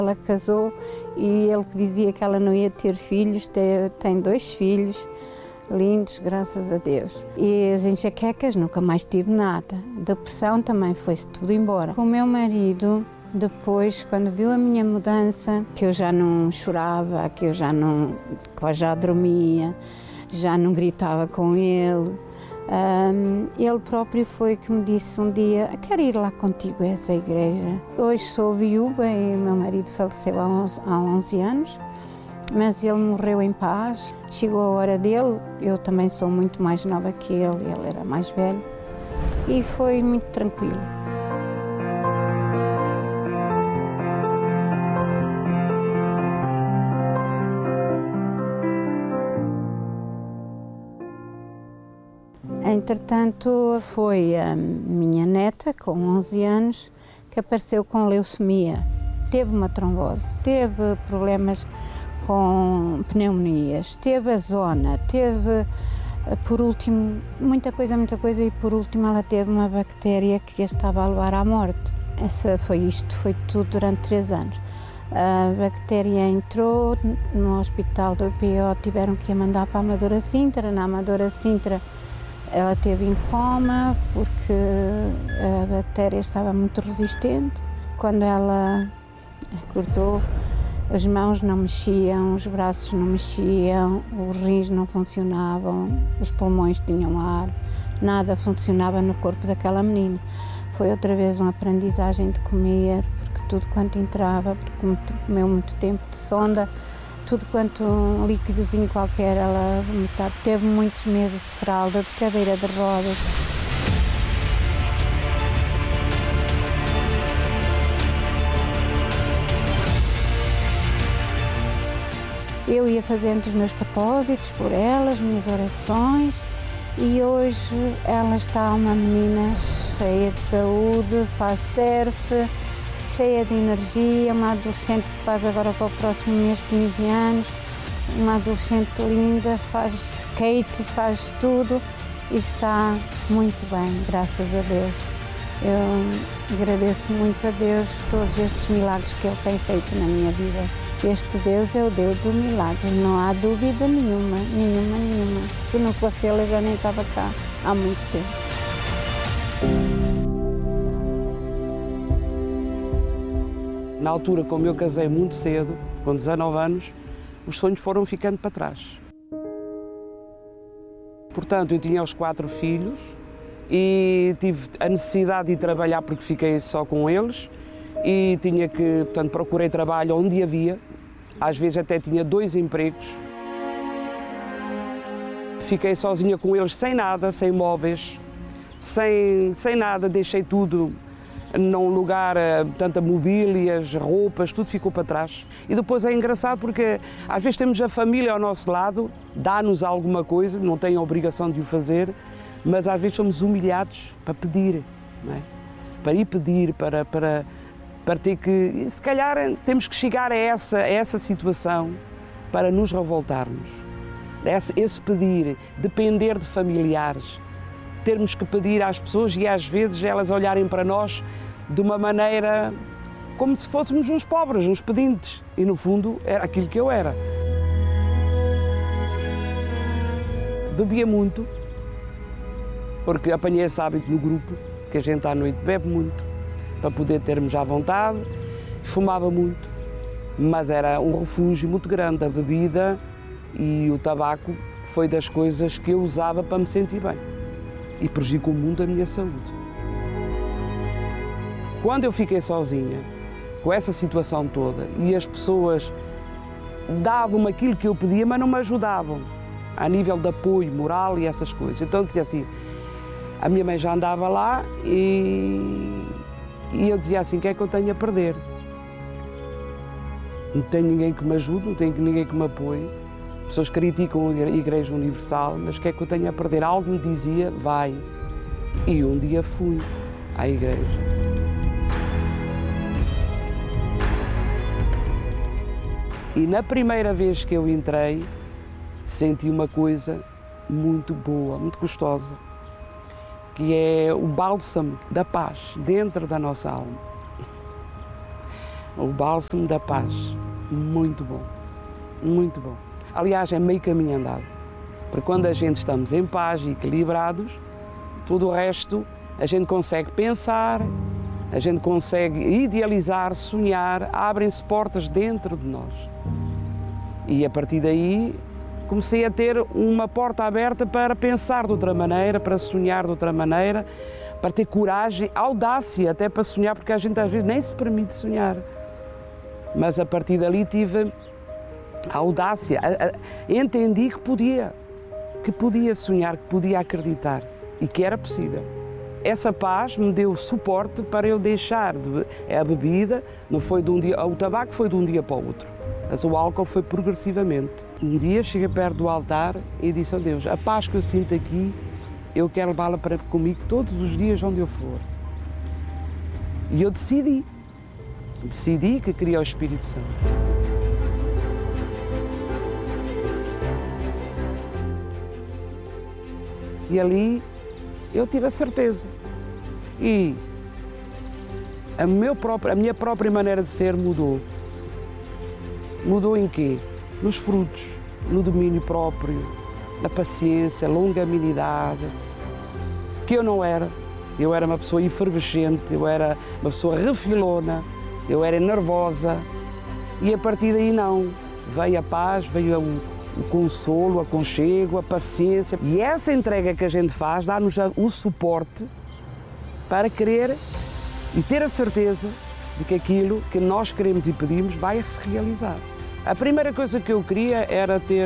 Ela casou e ele dizia que ela não ia ter filhos, tem 2 filhos lindos, graças a Deus. E as enxaquecas nunca mais tive nada. Depressão também foi-se tudo embora. O meu marido, depois, quando viu a minha mudança, que eu já não chorava, que eu já dormia, já não gritava com ele, ele próprio foi que me disse um dia: quero ir lá contigo a essa igreja. Hoje sou viúva e meu marido faleceu há 11 anos, mas ele morreu em paz. Chegou a hora dele, eu também sou muito mais nova que ele era mais velho, e foi muito tranquilo. Entretanto, foi a minha neta, com 11 anos, que apareceu com leucemia. Teve uma trombose, teve problemas com pneumonias, teve a zona, teve, por último, muita coisa, e por último ela teve uma bactéria que a estava a levar à morte. Foi tudo durante 3 anos. A bactéria entrou no hospital do PO, tiveram que a mandar para a Amadora Sintra. Na Amadora Sintra ela esteve em coma porque a bactéria estava muito resistente. Quando ela acordou, as mãos não mexiam, os braços não mexiam, os rins não funcionavam, os pulmões tinham ar, nada funcionava no corpo daquela menina. Foi outra vez uma aprendizagem de comer, porque tudo quanto entrava, porque comeu muito tempo de sonda, tudo quanto um líquidozinho qualquer ela vomitava. Teve muitos meses de fralda, de cadeira de rodas. Eu ia fazendo os meus propósitos por ela, as minhas orações, e hoje ela está uma menina cheia de saúde, faz surf, cheia de energia, uma adolescente que faz agora para o próximo mês 15 anos, uma adolescente linda, faz skate, faz tudo e está muito bem, graças a Deus. Eu agradeço muito a Deus todos estes milagres que Ele tem feito na minha vida. Este Deus é o Deus dos milagres, não há dúvida nenhuma. Se não fosse Ele, eu já nem estava cá há muito tempo. Na altura, como eu casei muito cedo, com 19 anos, os sonhos foram ficando para trás. Portanto, eu tinha os 4 filhos e tive a necessidade de trabalhar porque fiquei só com eles e tinha que, portanto, procurei trabalho onde havia. Às vezes até tinha 2 empregos. Fiquei sozinha com eles sem nada, sem móveis, sem nada, deixei tudo num lugar, portanto, mobílias, roupas, tudo ficou para trás. E depois é engraçado porque às vezes temos a família ao nosso lado, dá-nos alguma coisa, não tem a obrigação de o fazer, mas às vezes somos humilhados para pedir, não é? Para ir pedir, para ter que, se calhar temos que chegar a essa situação para nos revoltarmos. Esse pedir, depender de familiares, termos que pedir às pessoas e às vezes elas olharem para nós de uma maneira como se fôssemos uns pobres, uns pedintes. E no fundo era aquilo que eu era. Bebia muito, porque apanhei esse hábito no grupo, que a gente à noite bebe muito, para poder termos à vontade. Fumava muito, mas era um refúgio muito grande. A bebida e o tabaco foi das coisas que eu usava para me sentir bem e prejudicou muito a minha saúde. Quando eu fiquei sozinha, com essa situação toda, e as pessoas davam-me aquilo que eu pedia, mas não me ajudavam, a nível de apoio moral e essas coisas. Então dizia assim, a minha mãe já andava lá e eu dizia assim, o que é que eu tenho a perder? Não tenho ninguém que me ajude, não tenho ninguém que me apoie. As pessoas criticam a Igreja Universal, mas o que é que eu tenho a perder? Algo me dizia, vai. E um dia fui à igreja. E na primeira vez que eu entrei, senti uma coisa muito boa, muito gostosa, que é o bálsamo da paz dentro da nossa alma. o bálsamo da paz. Muito bom, muito bom. Aliás, é meio caminho andado, porque quando a gente estamos em paz e equilibrados, tudo o resto a gente consegue pensar, a gente consegue idealizar, sonhar, abrem-se portas dentro de nós. E a partir daí comecei a ter uma porta aberta para pensar de outra maneira, para sonhar de outra maneira, para ter coragem, audácia até para sonhar, porque a gente às vezes nem se permite sonhar. Mas a partir dali tive a audácia, entendi que podia sonhar, que podia acreditar e que era possível. Essa paz me deu suporte para eu deixar a bebida, não foi de um dia, o tabaco foi de um dia para o outro, mas o álcool foi progressivamente. Um dia cheguei perto do altar e disse a Deus, a paz que eu sinto aqui, eu quero levá-la para comigo todos os dias onde eu for. E eu decidi que queria o Espírito Santo. E ali eu tive a certeza. E a minha própria maneira de ser mudou. Mudou em quê? Nos frutos, no domínio próprio, na paciência, longanimidade, que eu não era. Eu era uma pessoa efervescente, eu era uma pessoa refilona, eu era nervosa. E a partir daí não. Veio a paz, veio o consolo, o aconchego, a paciência. E essa entrega que a gente faz dá-nos o suporte para querer e ter a certeza de que aquilo que nós queremos e pedimos vai se realizar. A primeira coisa que eu queria era ter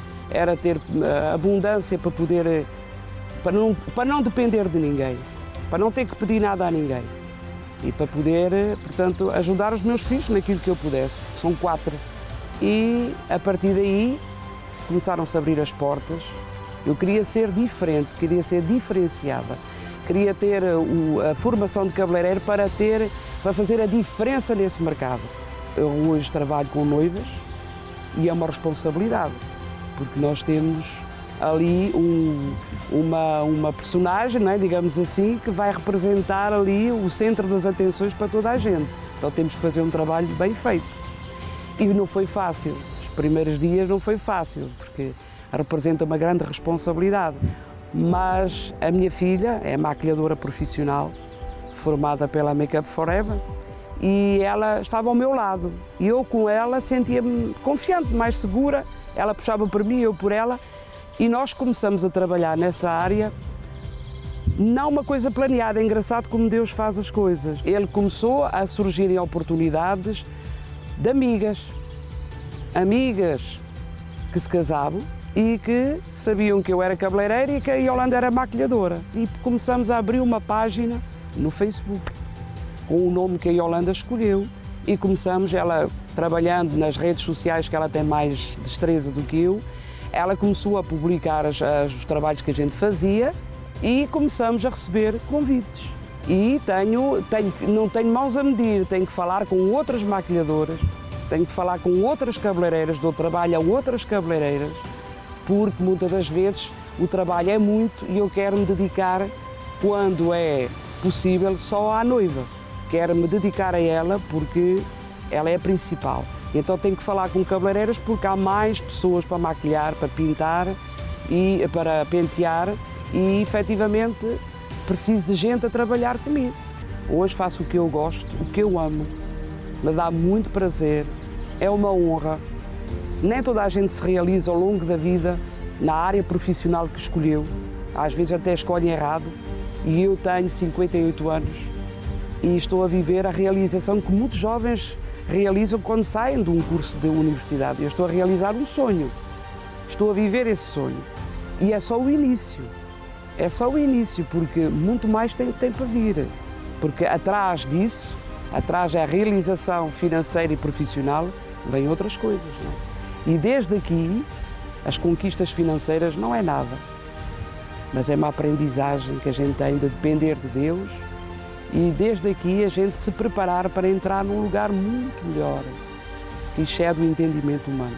abundância para poder, para não depender de ninguém, para não ter que pedir nada a ninguém e para poder, portanto, ajudar os meus filhos naquilo que eu pudesse, porque são 4. E a partir daí começaram-se a abrir as portas. Eu queria ser diferente, queria ser diferenciada, queria ter a formação de cabeleireiro para fazer a diferença nesse mercado. Eu hoje trabalho com noivas e é uma responsabilidade, porque nós temos ali uma personagem, não é, digamos assim, que vai representar ali o centro das atenções para toda a gente. Então temos que fazer um trabalho bem feito. E não foi fácil, os primeiros dias não foi fácil, porque representa uma grande responsabilidade. Mas a minha filha é maquilhadora profissional, formada pela Make Up Forever, e ela estava ao meu lado. E eu com ela sentia-me confiante, mais segura, ela puxava por mim, eu por ela, e nós começamos a trabalhar nessa área, não uma coisa planeada, é engraçado como Deus faz as coisas. Ele começou a surgirem oportunidades de amigas que se casavam e que sabiam que eu era cabeleireira e que a Yolanda era maquilhadora. E começamos a abrir uma página no Facebook, com o nome que a Yolanda escolheu, e começamos, ela trabalhando nas redes sociais, que ela tem mais destreza do que eu, ela começou a publicar os trabalhos que a gente fazia e começamos a receber convites. E não tenho mãos a medir, tenho que falar com outras maquilhadoras, tenho que falar com outras cabeleireiras, dou trabalho a outras cabeleireiras, porque muitas das vezes o trabalho é muito e eu quero me dedicar, quando é possível, só à noiva. Quero me dedicar a ela porque ela é a principal. Então tenho que falar com cabeleireiras porque há mais pessoas para maquilhar, para pintar e para pentear e efetivamente preciso de gente a trabalhar comigo. Hoje faço o que eu gosto, o que eu amo, me dá muito prazer, é uma honra. Nem toda a gente se realiza ao longo da vida na área profissional que escolheu, às vezes até escolhem errado, e eu tenho 58 anos e estou a viver a realização que muitos jovens realizam quando saem de um curso de universidade. Eu estou a realizar um sonho, estou a viver esse sonho e é só o início. É só o início, porque muito mais tem para vir. Porque atrás disso, atrás da realização financeira e profissional, vêm outras coisas. Não é? E desde aqui, as conquistas financeiras não é nada, mas é uma aprendizagem que a gente tem de depender de Deus e desde aqui a gente se preparar para entrar num lugar muito melhor, que excede o entendimento humano.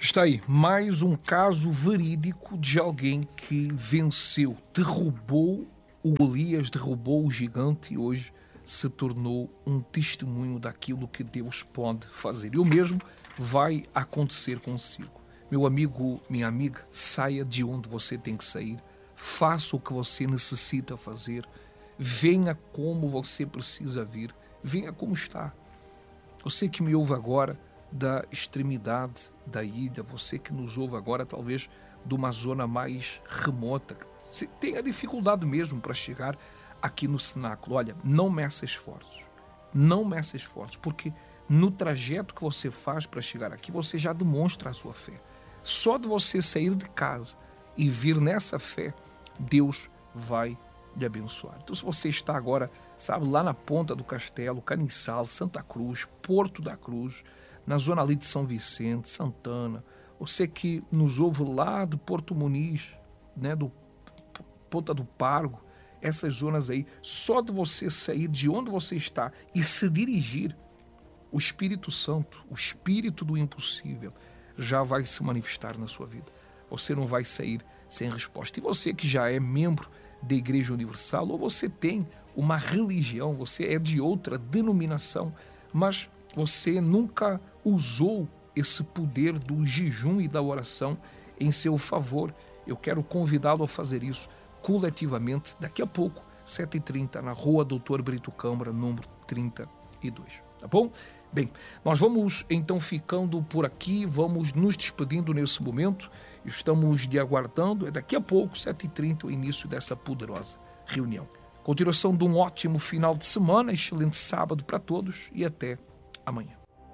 Está aí mais um caso verídico de alguém que venceu, derrubou o Golias, derrubou o gigante e hoje se tornou um testemunho daquilo que Deus pode fazer. E o mesmo vai acontecer consigo. Meu amigo, minha amiga, saia de onde você tem que sair, faça o que você necessita fazer, venha como você precisa vir, venha como está. Você que me ouve agora da extremidade da ilha, você que nos ouve agora talvez de uma zona mais remota, que tenha dificuldade mesmo para chegar aqui no cenáculo, olha, não meça esforços, porque no trajeto que você faz para chegar aqui, você já demonstra a sua fé. Só de você sair de casa e vir nessa fé, Deus vai lhe abençoar. Então, se você está agora, sabe, lá na Ponta do Castelo, Caniçal, Santa Cruz, Porto da Cruz, na zona ali de São Vicente, Santana, você que nos ouve lá do Porto Muniz, né, do Ponta do Pargo, essas zonas aí, só de você sair de onde você está e se dirigir, o Espírito Santo, o Espírito do impossível, já vai se manifestar na sua vida. Você não vai sair sem resposta. E você que já é membro da Igreja Universal, ou você tem uma religião, você é de outra denominação, mas você nunca usou esse poder do jejum e da oração em seu favor, eu quero convidá-lo a fazer isso coletivamente daqui a pouco, 7h30, na Rua Doutor Brito Câmara, número 32. Tá bom? Bem, nós vamos então ficando por aqui, vamos nos despedindo nesse momento, estamos lhe aguardando, é daqui a pouco, 7h30, o início dessa poderosa reunião. Continuação de um ótimo final de semana, excelente sábado para todos e até amanhã.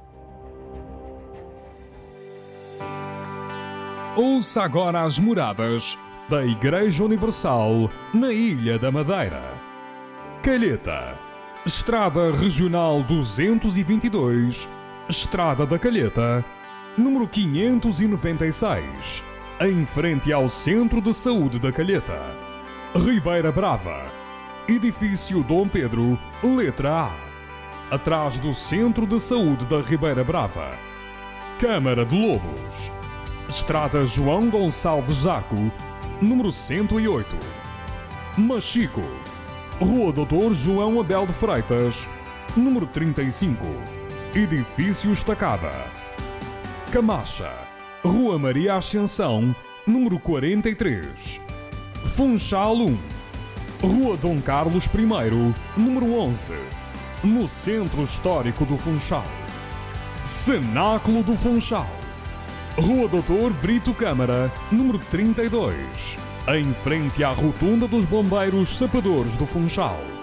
Ouça agora as moradas da Igreja Universal na Ilha da Madeira. Calheta, Estrada Regional 222, Estrada da Calheta, número 596, em frente ao Centro de Saúde da Calheta. Ribeira Brava, Edifício Dom Pedro, letra A, atrás do Centro de Saúde da Ribeira Brava. Câmara de Lobos, Estrada João Gonçalves Zaco, número 108. Machico, Rua Doutor João Abel de Freitas, número 35, Edifício Estacada. Camacha, Rua Maria Ascensão, número 43. Funchal 1, Rua Dom Carlos I, número 11, no Centro Histórico do Funchal. Cenáculo do Funchal, Rua Doutor Brito Câmara, número 32, em frente à Rotunda dos Bombeiros Sapadores do Funchal.